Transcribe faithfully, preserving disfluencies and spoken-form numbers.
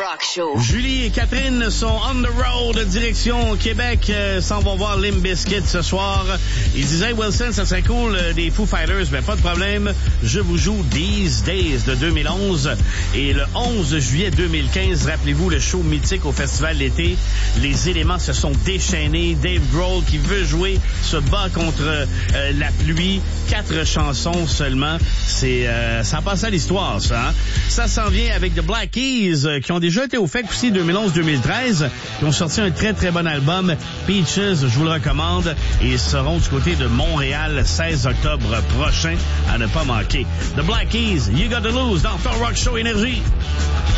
Rock Show. Julie et Catherine sont on the road, direction Québec, euh, s'en vont voir Limp Bizkit ce soir. Ils disaient, Wilson, ça serait cool euh, des Foo Fighters, mais pas de problème. Je vous joue These Days de deux mille onze. Et le onze juillet deux mille quinze, rappelez-vous, le show mythique au Festival d'été. Les éléments se sont déchaînés. Dave Grohl, qui veut jouer, se bat contre euh, la pluie. Quatre chansons seulement. C'est, euh, ça passe à l'histoire, ça. Hein? Ça s'en vient avec The Black Keys, euh, qui ont déjà été au F E C aussi deux mille onze deux mille treize, qui ont sorti un très très bon album, Peaches, je vous le recommande, et ils seront du côté de Montréal le seize octobre prochain, à ne pas manquer. The Black Keys, You Got to Lose, dans Thor Rock Show Énergie.